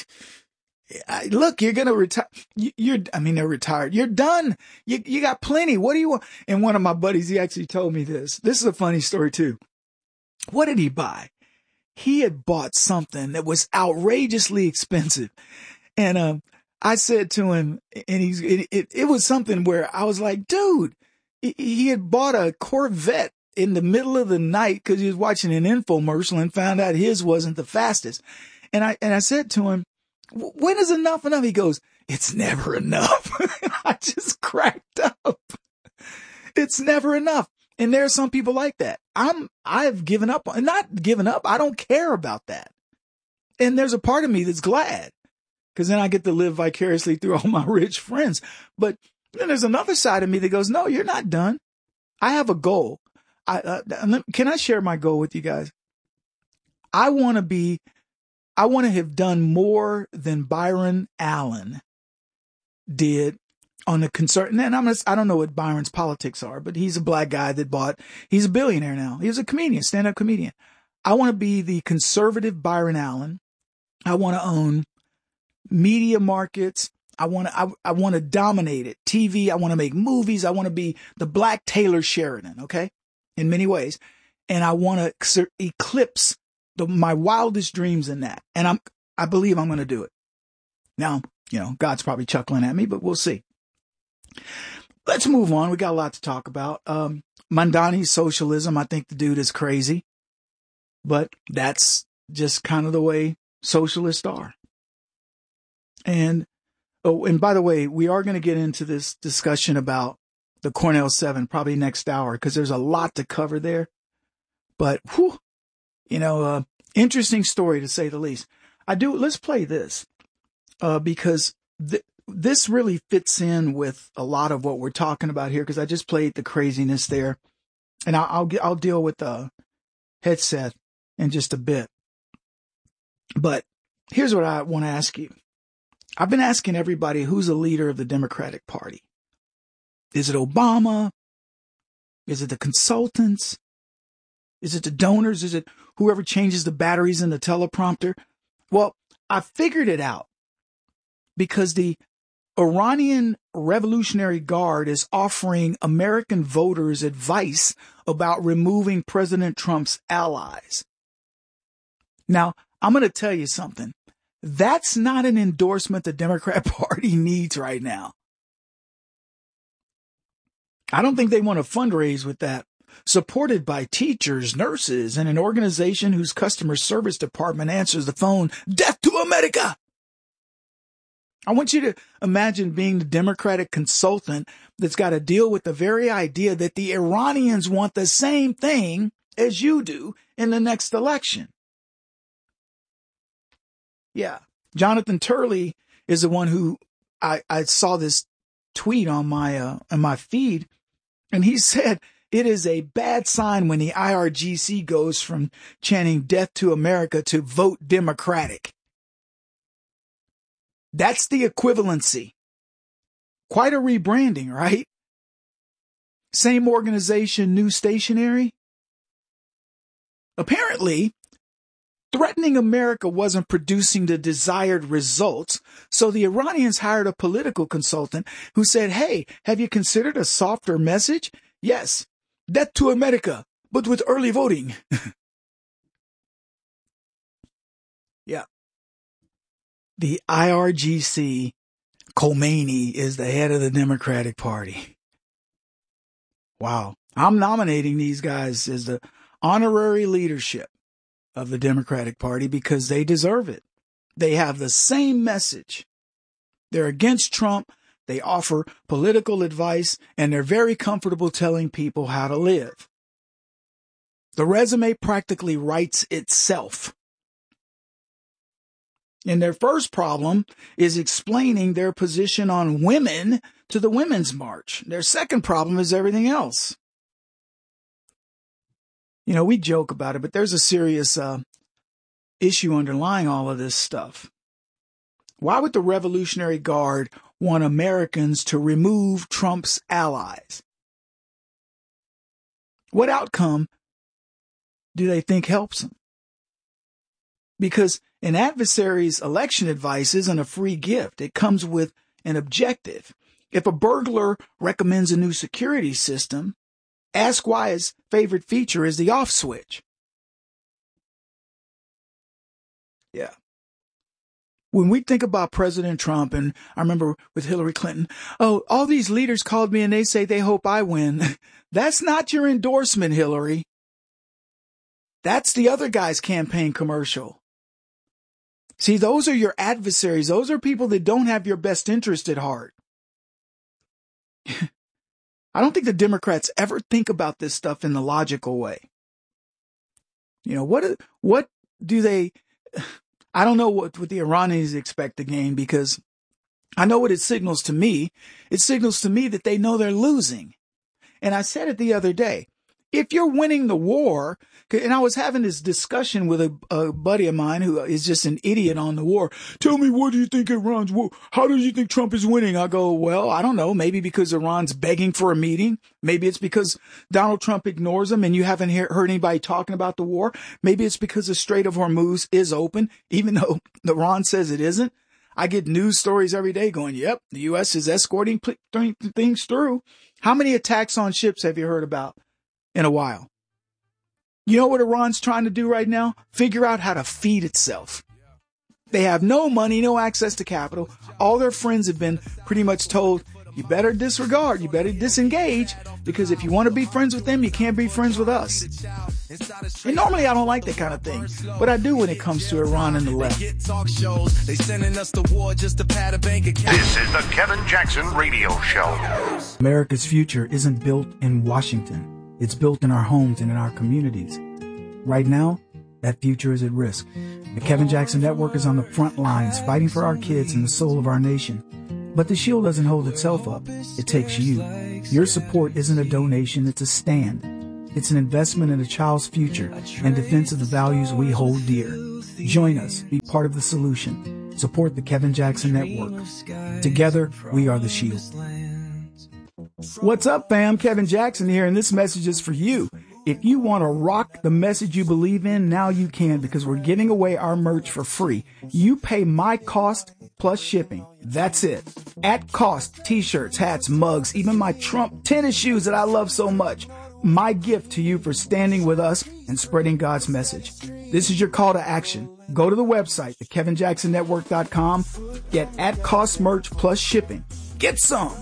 [SPEAKER 6] I, look, you're going to retire. You, you're, I mean, they're retired. You're done. You, you got plenty. What do you want? And one of my buddies, he actually told me this. This is a funny story too. What did he buy? He had bought something that was outrageously expensive. And, um, I said to him, and he's, it, it, it was something where I was like, dude, he had bought a Corvette in the middle of the night because he was watching an infomercial and found out his wasn't the fastest. And I, and I said to him, when is enough enough? He goes, it's never enough. I just cracked up. It's never enough. And there are some people like that. I'm, I've given up on, not given up. I don't care about that. And there's a part of me that's glad because then I get to live vicariously through all my rich friends. But then there's another side of me that goes, no, you're not done. I have a goal. I, uh, can I share my goal with you guys? I want to be, I want to have done more than Byron Allen did on the concern. And I'm just, I don't know what Byron's politics are, but he's a black guy that bought, he's a billionaire now. He was a comedian, stand-up comedian. I want to be the conservative Byron Allen. I want to own media markets. I want to, I, I want to dominate it. T V. I want to make movies. I want to be the black Taylor Sheridan. Okay. In many ways. And I want to eclipse the, my wildest dreams in that. And I'm, I believe I'm going to do it. Now, you know, God's probably chuckling at me, but we'll see. Let's move on. We got a lot to talk about. Um, Mamdani's socialism. I think the dude is crazy, but that's just kind of the way socialists are. And, oh, and by the way, we are going to get into this discussion about the Cornell seven probably next hour because there's a lot to cover there. But, whew, you know, uh, interesting story to say the least. I do. Let's play this uh, because th- this really fits in with a lot of what we're talking about here because I just played the craziness there. And I'll, I'll, I'll deal with the headset in just a bit. But here's what I want to ask you. I've been asking everybody who's a leader of the Democratic Party. Is it Obama? Is it the consultants? Is it the donors? Is it whoever changes the batteries in the teleprompter? Well, I figured it out because the Iranian Revolutionary Guard is offering American voters advice about removing President Trump's allies. Now, I'm going to tell you something. That's not an endorsement the Democrat Party needs right now. I don't think they want to fundraise with that. Supported by teachers, nurses, and an organization whose customer service department answers the phone, "Death to America!" I want you to imagine being the Democratic consultant that's got to deal with the very idea that the Iranians want the same thing as you do in the next election. Yeah. Jonathan Turley is the one who I, I saw this tweet on my, uh, on my feed. And he said, it is a bad sign when the I R G C goes from chanting "Death to America" to "Vote Democratic." That's the equivalency. Quite a rebranding, right? Same organization, new stationery. Apparently, threatening America wasn't producing the desired results, so the Iranians hired a political consultant who said, "Hey, have you considered a softer message? Yes, death to America, but with early voting." Yeah. The I R G C, Khomeini, is the head of the Democratic Party. Wow. I'm nominating these guys as the honorary leadership of the Democratic Party because they deserve it. They have the same message. They're against Trump. They offer political advice, and they're very comfortable telling people how to live. The resume practically writes itself. And their first problem is explaining their position on women to the Women's March. Their second problem is everything else. You know, we joke about it, but there's a serious uh, issue underlying all of this stuff. Why would the Revolutionary Guard want Americans to remove Trump's allies? What outcome do they think helps them? Because an adversary's election advice isn't a free gift. It comes with an objective. If a burglar recommends a new security system, ask why his favorite feature is the off switch. Yeah. When we think about President Trump, and I remember with Hillary Clinton, oh, all these leaders called me and they say they hope I win. That's not your endorsement, Hillary. That's the other guy's campaign commercial. See, those are your adversaries. Those are people that don't have your best interest at heart. I don't think the Democrats ever think about this stuff in the logical way. You know, what, what do they, I don't know what, what the Iranians expect to gain, because I know what it signals to me. It signals to me that they know they're losing. And I said it the other day. If you're winning the war, and I was having this discussion with a, a buddy of mine who is just an idiot on the war. Tell me, what do you think Iran's, how do you think Trump is winning? I go, well, I don't know. Maybe because Iran's begging for a meeting. Maybe it's because Donald Trump ignores them and you haven't hear, heard anybody talking about the war. Maybe it's because the Strait of Hormuz is open, even though Iran says it isn't. I get news stories every day going, yep, the U S is escorting pl- th- things through. How many attacks on ships have you heard about in a while? You know what Iran's trying to do right now? Figure out how to feed itself. They have no money, no access to capital. All their friends have been pretty much told, you better disregard, you better disengage, because if you want to be friends with them, you can't be friends with us. And normally I don't like that kind of thing, but I do when it comes to Iran and the left.
[SPEAKER 17] This is the Kevin Jackson Radio Show.
[SPEAKER 6] America's future isn't built in Washington. It's built in our homes and in our communities. Right now, that future is at risk. The Kevin Jackson Network is on the front lines, fighting for our kids and the soul of our nation. But the shield doesn't hold itself up. It takes you. Your support isn't a donation, it's a stand. It's an investment in a child's future and defense of the values we hold dear. Join us. Be part of the solution. Support the Kevin Jackson Network. Together, we are the shield. What's up, fam? Kevin Jackson here, and this message is for you. If you want to rock the message you believe in, now you can, because we're giving away our merch for free. You pay my cost plus shipping. That's it. At cost, t-shirts, hats, mugs, even my Trump tennis shoes that I love so much. My gift to you for standing with us and spreading God's message. This is your call to action. Go to the website, the kevin jackson network dot com. Get at cost merch plus shipping. Get some.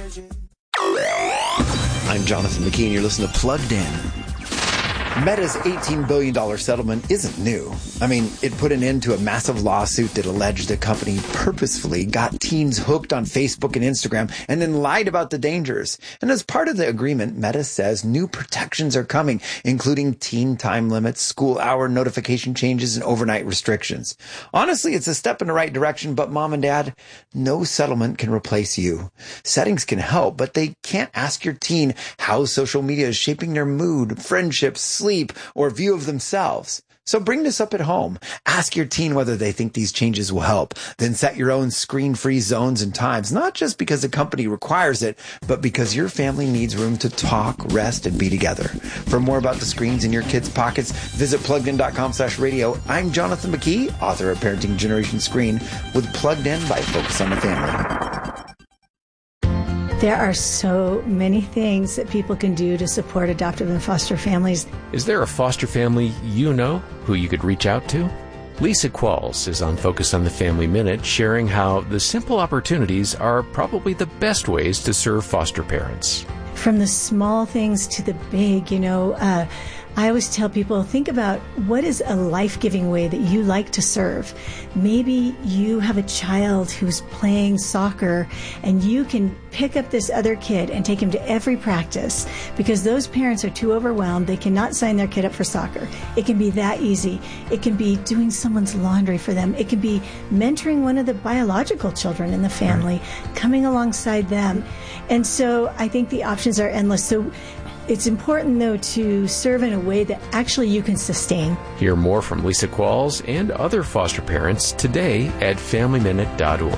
[SPEAKER 3] I'm Jonathan McKee, and you're listening to Plugged In. Meta's eighteen billion dollars settlement isn't new. I mean, it put an end to a massive lawsuit that alleged the company purposefully got teens hooked on Facebook and Instagram and then lied about the dangers. And as part of the agreement, Meta says new protections are coming, including teen time limits, school hour notification changes, and overnight restrictions. Honestly, it's a step in the right direction, but mom and dad, no settlement can replace you. Settings can help, but they can't ask your teen how social media is shaping their mood, friendships, sleep, or view of themselves. So bring this up at home. Ask your teen whether they think these changes will help. Then set your own screen-free zones and times, not just because the company requires it, but because your family needs room to talk, rest, and be together. For more about the screens in your kids' pockets, visit plugged in dot com slash radio. I'm Jonathan McKee, author of Parenting Generation Screen, with Plugged In by Focus on the Family.
[SPEAKER 4] There are so many things that people can do to support adoptive and foster families.
[SPEAKER 7] Is there a foster family you know who you could reach out to? Lisa Qualls is on Focus on the Family Minute, sharing how the simple opportunities are probably the best ways to serve foster parents.
[SPEAKER 4] From the small things to the big, you know, uh, I always tell people, think about what is a life-giving way that you like to serve. Maybe you have a child who's playing soccer and you can pick up this other kid and take him to every practice because those parents are too overwhelmed. They cannot sign their kid up for soccer. It can be that easy. It can be doing someone's laundry for them. It can be mentoring one of the biological children in the family, coming alongside them. And so I think the options are endless. So it's important, though, to serve in a way that actually you can sustain.
[SPEAKER 7] Hear more from Lisa Qualls and other foster parents today at family minute dot org.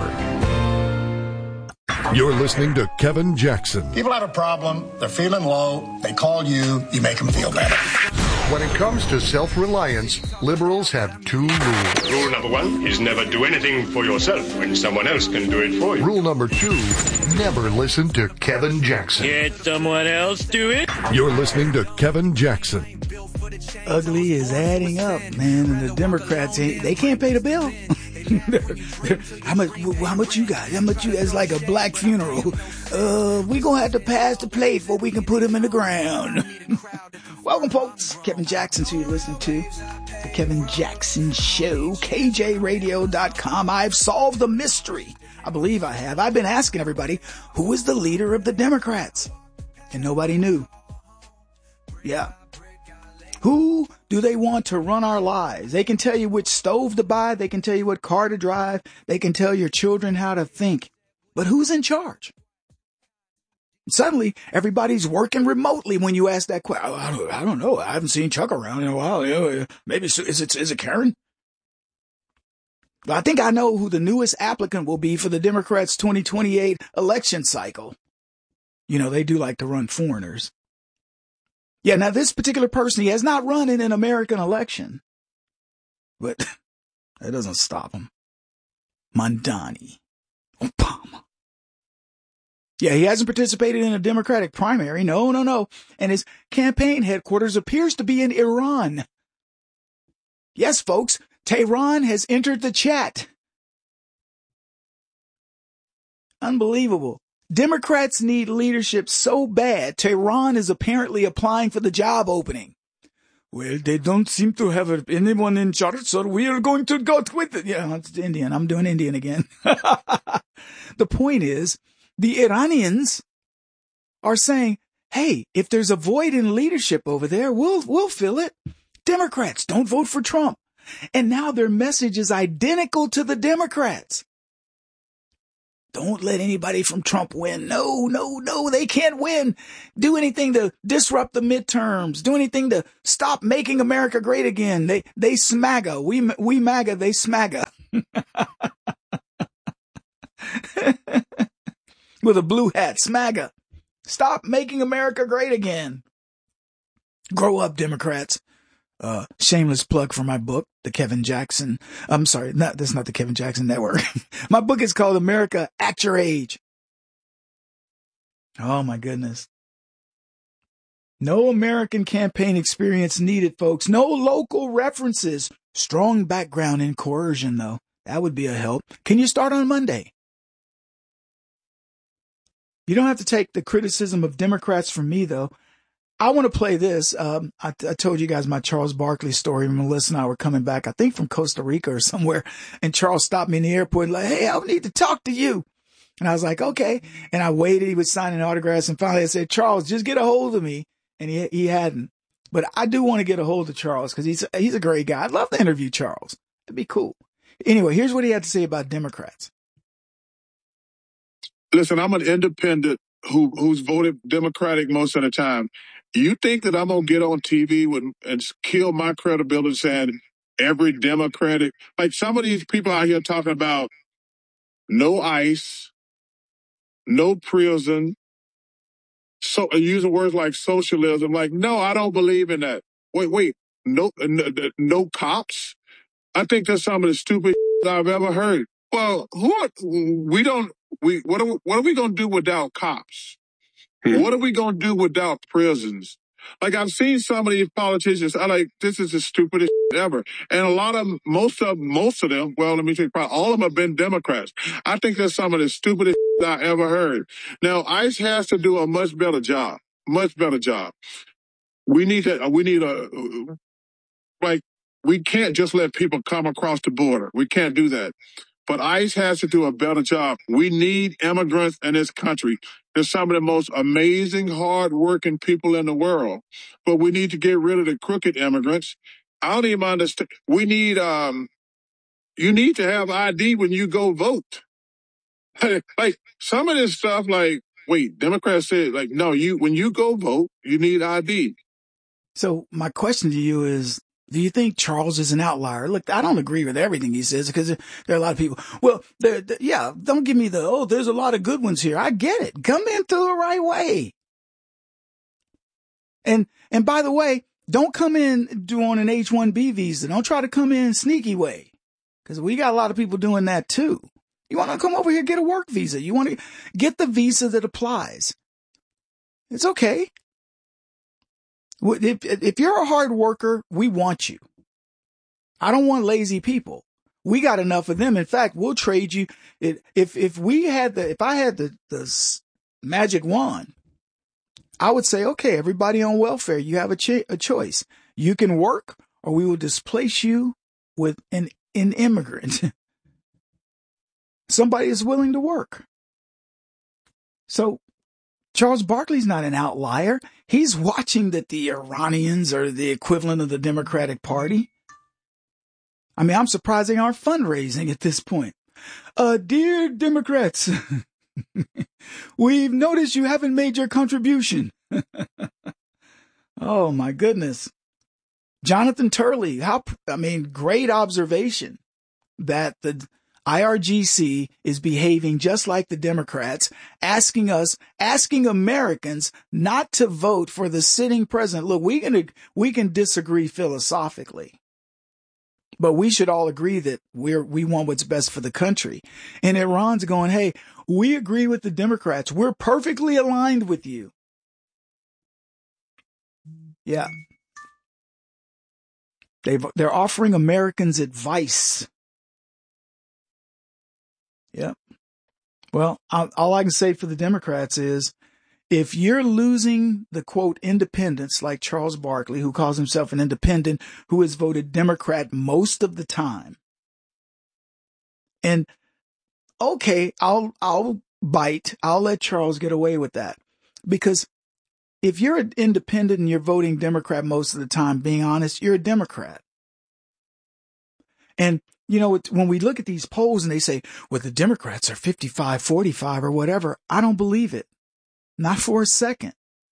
[SPEAKER 17] You're listening to Kevin Jackson.
[SPEAKER 8] People have a problem, they're feeling low, they call you, you make them feel better.
[SPEAKER 17] When it comes to self-reliance, liberals have two rules.
[SPEAKER 14] Rule number one is never do anything for yourself when someone else can do it for you.
[SPEAKER 17] Rule number two, never listen to Kevin Jackson.
[SPEAKER 14] Let someone else do it.
[SPEAKER 17] You're listening to Kevin Jackson.
[SPEAKER 6] Ugly is adding up, man, and the Democrats, they can't pay the bill. they're, they're, how much? How much you got? How much you? It's like a black funeral. Uh, we gonna have to pass the plate before we can put him in the ground. Welcome, folks. Kevin Jackson, who you're listening to. The Kevin Jackson Show, K J radio dot com. I've solved the mystery. I believe I have. I've been asking everybody, who is the leader of the Democrats? And nobody knew. Yeah. Who do they want to run our lives? They can tell you which stove to buy. They can tell you what car to drive. They can tell your children how to think. But who's in charge? Suddenly, everybody's working remotely when you ask that question. I don't, I don't know. I haven't seen Chuck around in a while. Maybe is it, is it Karen? I think I know who the newest applicant will be for the Democrats' twenty twenty-eight election cycle. You know, they do like to run foreigners. Yeah, now this particular person, he has not run in an American election. But that doesn't stop him. Mamdani. Obama. Yeah, he hasn't participated in a Democratic primary. No, no, no. And his campaign headquarters appears to be in Iran. Yes, folks, Tehran has entered the chat. Unbelievable. Democrats need leadership so bad, Tehran is apparently applying for the job opening. Well, they don't seem to have anyone in charge, so we are going to go with it. Yeah, it's Indian. I'm doing Indian again. The point is, the Iranians are saying, hey, if there's a void in leadership over there, we'll, we'll fill it. Democrats, don't vote for Trump. And now their message is identical to the Democrats. Don't let anybody from Trump win. No, no, no, they can't win. Do anything to disrupt the midterms. Do anything to stop making America great again. They, they smaga. We, we MAGA, they smaga. With a blue hat, smaga. Stop making America great again. Grow up, Democrats. Uh, shameless plug for my book, The Kevin Jackson. I'm sorry, not, that's not the Kevin Jackson Network. My book is called America at Your Age. Oh my goodness. No American campaign experience needed, folks. No local references. Strong background in coercion, though. That would be a help. Can you start on Monday? You don't have to take the criticism of Democrats from me, though. I want to play this. Um, I, I told you guys my Charles Barkley story. Melissa and I were coming back, I think from Costa Rica or somewhere. And Charles stopped me in the airport like, hey, I need to talk to you. And I was like, okay. And I waited. He was signing autographs. And finally I said, Charles, just get a hold of me. And he, he hadn't. But I do want to get a hold of Charles because he's, he's a great guy. I'd love to interview Charles. It'd be cool. Anyway, here's what he had to say about Democrats.
[SPEAKER 2] Listen, I'm an independent who who's voted Democratic most of the time. You think that I'm going to get on T V with, and kill my credibility saying every Democratic, like some of these people out here talking about no ICE, no prison, so using words like socialism. Like, no, I don't believe in that. Wait, wait, no, no, no cops. I think that's some of the stupid I've ever heard. Well, who are, we don't, we, what are, what are we going to do without cops? Hmm. What are we going to do without prisons? Like, I've seen some of these politicians, I like, this is the stupidest ever. And a lot of them, most of, most of them, well, let me tell you, probably all of them have been Democrats. I think that's some of the stupidest I ever heard. Now, ICE has to do a much better job, much better job. We need to, we need a, like, we can't just let people come across the border. We can't do that. But ICE has to do a better job. We need immigrants in this country. They're some of the most amazing, hard-working people in the world. But we need to get rid of the crooked immigrants. I don't even understand. We need, um, you need to have I D when you go vote. Like, some of this stuff, like, wait, Democrats said, like, no, you, when you go vote, you need I D.
[SPEAKER 6] So my question to you is, do you think Charles is an outlier? Look, I don't agree with everything he says because there are a lot of people. Well, they're, they're, yeah, don't give me the, oh, there's a lot of good ones here. I get it. Come in through the right way. And, and by the way, don't come in do on an H one B visa. Don't try to come in sneaky way because we got a lot of people doing that too. You want to come over here, get a work visa. You want to get the visa that applies. It's okay. If, if you're a hard worker, we want you. I don't want lazy people. We got enough of them. In fact, we'll trade you. If, if we had the, if I had the, the magic wand, I would say, okay, everybody on welfare, you have a, ch- a choice. You can work or we will displace you with an, an immigrant. Somebody is willing to work. So Charles Barkley's not an outlier. He's watching that the Iranians are the equivalent of the Democratic Party. I mean, I'm surprised they aren't fundraising at this point. Uh, dear Democrats, we've noticed you haven't made your contribution. Oh my goodness. Jonathan Turley, how, I mean, great observation that the I R G C is behaving just like the Democrats, asking us, asking Americans not to vote for the sitting president. Look, we can, we can disagree philosophically, but we should all agree that we're, we want what's best for the country. And Iran's going, hey, we agree with the Democrats. We're perfectly aligned with you. Yeah. They've, they're offering Americans advice. Yeah. Well, I, all I can say for the Democrats is, if you're losing the, quote, independents like Charles Barkley, who calls himself an independent, who has voted Democrat most of the time, and okay, I'll, I'll bite. I'll let Charles get away with that. Because if you're an independent and you're voting Democrat most of the time, being honest, you're a Democrat. And, you know, when we look at these polls and they say, well, the Democrats are fifty-five forty-five or whatever, I don't believe it. Not for a second.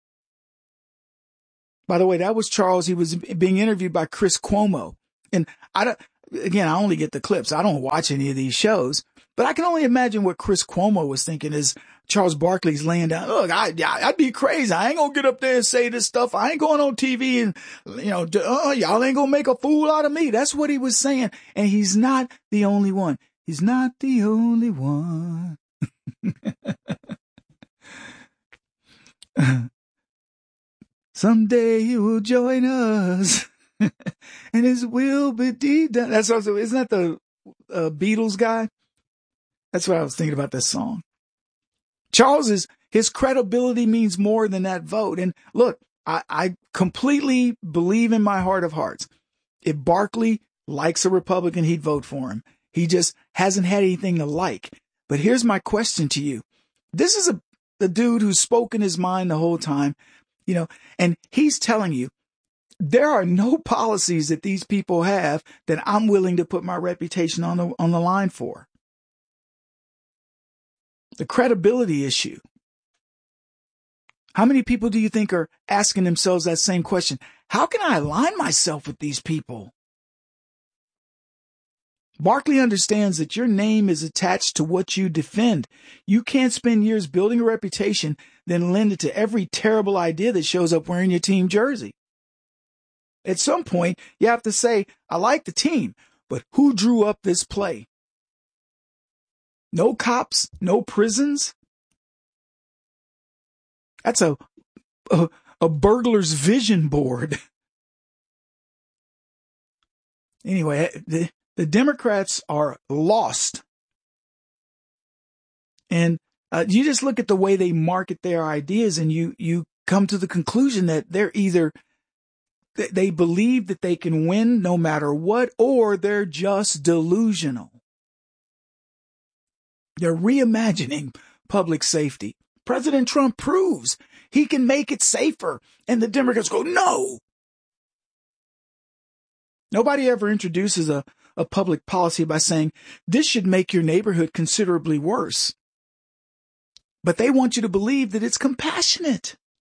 [SPEAKER 6] By the way, that was Charles. He was being interviewed by Chris Cuomo. And I don't, again, I only get the clips. I don't watch any of these shows, but I can only imagine what Chris Cuomo was thinking as Charles Barkley's laying down. Look, I, I'd be crazy. I ain't going to get up there and say this stuff. I ain't going on T V and, you know, uh, y'all ain't going to make a fool out of me. That's what he was saying. And he's not the only one. He's not the only one. Someday he will join us and his will be done. That's also, isn't that the uh, Beatles guy? That's what I was thinking about this song. Charles is, his credibility means more than that vote. And look, I, I completely believe in my heart of hearts. If Barkley likes a Republican, he'd vote for him. He just hasn't had anything to like. But here's my question to you. This is a the dude who's spoken his mind the whole time, you know, and he's telling you there are no policies that these people have that I'm willing to put my reputation on the, on the line for. The credibility issue. How many people do you think are asking themselves that same question? How can I align myself with these people? Barkley understands that your name is attached to what you defend. You can't spend years building a reputation, then lend it to every terrible idea that shows up wearing your team jersey. At some point, you have to say, I like the team, but who drew up this play? No cops, no prisons. That's a, a, a burglar's vision board. Anyway, the, The Democrats are lost. And uh, you just look at the way they market their ideas and you, you come to the conclusion that they're either, they believe that they can win no matter what, or they're just delusional. They're reimagining public safety. President Trump proves he can make it safer. And the Democrats go, no. Nobody ever introduces a a public policy by saying this should make your neighborhood considerably worse. But they want you to believe that it's compassionate.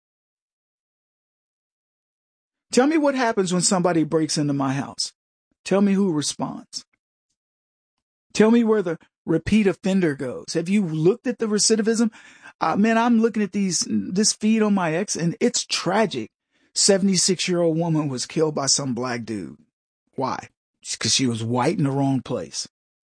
[SPEAKER 6] Tell me what happens when somebody breaks into my house. Tell me who responds. Tell me where the repeat offender goes. Have you looked at the recidivism? Uh, man, I'm looking at these this feed on my ex, and it's tragic. seventy-six-year-old woman was killed by some black dude. Why? Because she was white in the wrong place.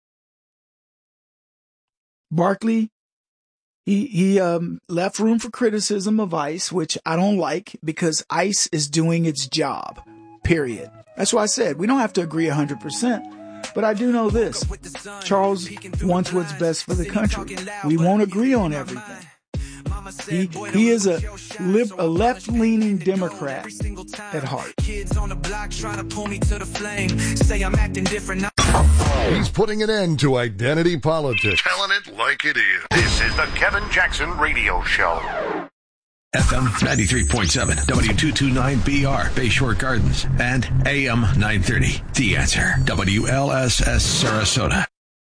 [SPEAKER 6] Barkley, he he um, left room for criticism of ICE, which I don't like because ICE is doing its job, period. That's why I said we don't have to agree one hundred percent. But I do know this. Charles wants what's best for the country. We won't agree on everything. He, he is a, lib, a left-leaning Democrat at heart.
[SPEAKER 17] He's putting an end to identity politics. Telling it like it is. This is the Kevin Jackson Radio Show.
[SPEAKER 1] F M ninety-three point seven, W two twenty-nine B R, Bayshore Gardens, and A M nine thirty. The Answer, W L S S Sarasota.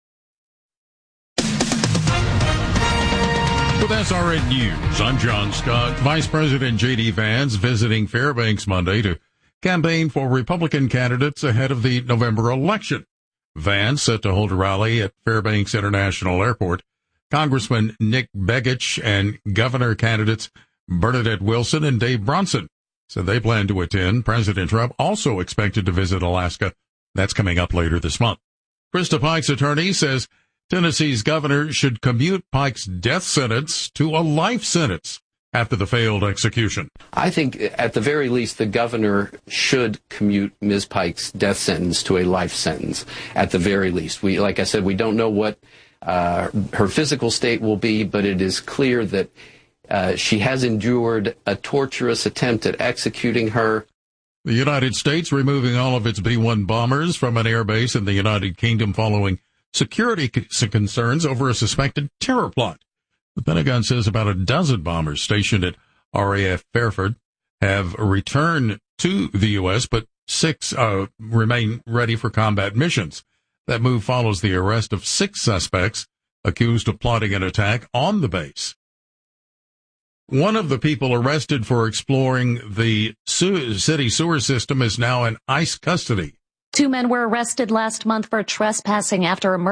[SPEAKER 15] With S R N News, I'm John Scott. Vice President J D Vance visiting Fairbanks Monday to campaign for Republican candidates ahead of the November election. Vance set to hold a rally at Fairbanks International Airport. Congressman Nick Begich and governor candidates Bernadette Wilson and Dave Bronson said they plan to attend. President Trump also expected to visit Alaska. That's coming up later this month. Krista Pike's attorney says Tennessee's governor should commute Pike's death sentence to a life sentence after the failed execution.
[SPEAKER 18] I think at the very least the governor should commute Miz Pike's death sentence to a life sentence at the very least. We, like I said, we don't know what uh, her physical state will be, but it is clear that uh, she has endured a torturous attempt at executing her.
[SPEAKER 15] The United States removing all of its B one bombers from an airbase in the United Kingdom following security concerns over a suspected terror plot. The Pentagon says about a dozen bombers stationed at R A F Fairford have returned to the U S, but six uh, remain ready for combat missions. That move follows the arrest of six suspects accused of plotting an attack on the base. One of the people arrested for exploring the su- city sewer system is now in ICE custody.
[SPEAKER 9] Two men were arrested last month for trespassing after a murder.